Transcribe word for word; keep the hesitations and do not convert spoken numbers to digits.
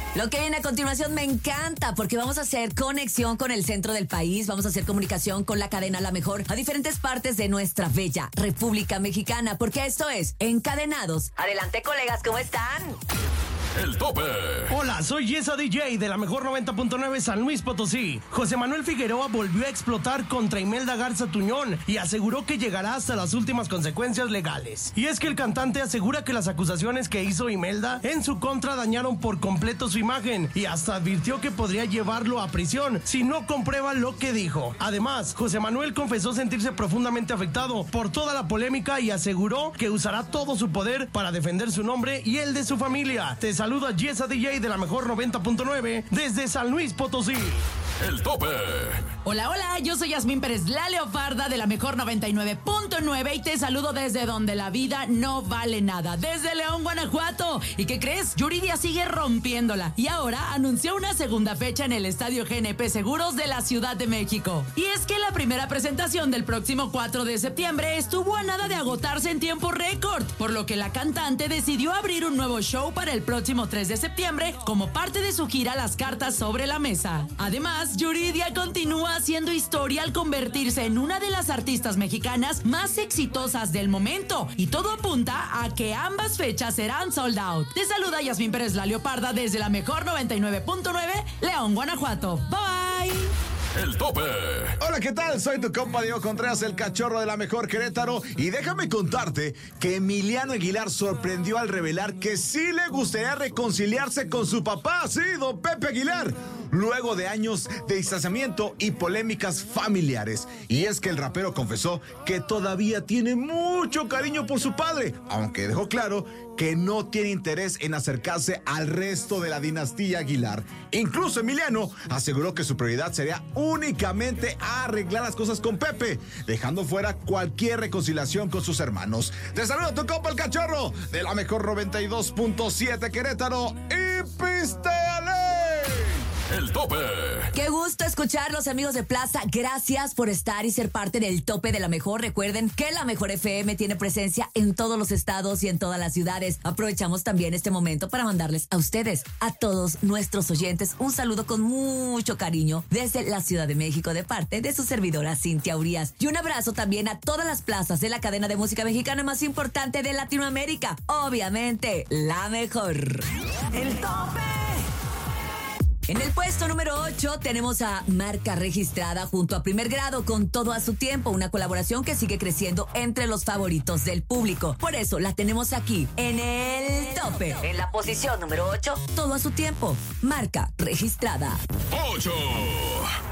Lo que viene a continuación me encanta porque vamos a hacer conexión con el centro del país, vamos a hacer comunicación con la cadena La Mejor a diferentes partes de nuestra bella República Mexicana, porque esto es Encadenados. Adelante, colegas, ¿cómo están? El tope. Hola, soy Yesa D J de la Mejor noventa punto nueve San Luis Potosí. José Manuel Figueroa volvió a explotar contra Imelda Garza Tuñón y aseguró que llegará hasta las últimas consecuencias legales. Y es que el cantante asegura que las acusaciones que hizo Imelda en su contra dañaron por completo su imagen y hasta advirtió que podría llevarlo a prisión si no comprueba lo que dijo. Además, José Manuel confesó sentirse profundamente afectado por toda la polémica y aseguró que usará todo su poder para defender su nombre y el de su familia. Te saluda Yesa D J de la Mejor noventa punto nueve desde San Luis Potosí. El tope. Hola, hola, yo soy Yasmín Pérez, la Leoparda de la Mejor noventa y nueve punto nueve y te saludo desde donde la vida no vale nada, desde León, Guanajuato. ¿Y qué crees? Yuridia sigue rompiéndola y ahora anunció una segunda fecha en el Estadio G N P Seguros de la Ciudad de México. Y es que la primera presentación del próximo cuatro de septiembre estuvo a nada de agotarse en tiempo récord, por lo que la cantante decidió abrir un nuevo show para el próximo tres de septiembre como parte de su gira Las Cartas sobre la Mesa. Además, Yuridia continúa haciendo historia al convertirse en una de las artistas mexicanas más exitosas del momento y todo apunta a que ambas fechas serán sold out. Te saluda Yasmín Pérez, la Leoparda desde la Mejor noventa y nueve punto nueve, León, Guanajuato. Bye. El tope. Hola, ¿qué tal? Soy tu compa Diego Contreras, el cachorro de la Mejor Querétaro. Y déjame contarte que Emiliano Aguilar sorprendió al revelar que sí le gustaría reconciliarse con su papá, sí, don Pepe Aguilar, luego de años de distanciamiento y polémicas familiares. Y es que el rapero confesó que todavía tiene mucho cariño por su padre, aunque dejó claro que no tiene interés en acercarse al resto de la dinastía Aguilar. Incluso Emiliano aseguró que su prioridad sería únicamente arreglar las cosas con Pepe, dejando fuera cualquier reconciliación con sus hermanos. Te saludo tu compa el cachorro de la Mejor noventa y dos punto siete Querétaro y Pistale. El tope. Qué gusto escucharlos, amigos de Plaza. Gracias por estar y ser parte del tope de La Mejor. Recuerden que La Mejor F M tiene presencia en todos los estados y en todas las ciudades. Aprovechamos también este momento para mandarles a ustedes, a todos nuestros oyentes, un saludo con mucho cariño desde la Ciudad de México de parte de su servidora Cintia Urías. Y un abrazo también a todas las plazas de la cadena de música mexicana más importante de Latinoamérica. Obviamente, La Mejor. El tope. En el puesto número ocho tenemos a Marca Registrada junto a Primer Grado con Todo a su Tiempo, una colaboración que sigue creciendo entre los favoritos del público. Por eso la tenemos aquí en el tope. En la posición número ocho, Todo a su Tiempo, Marca Registrada. ocho.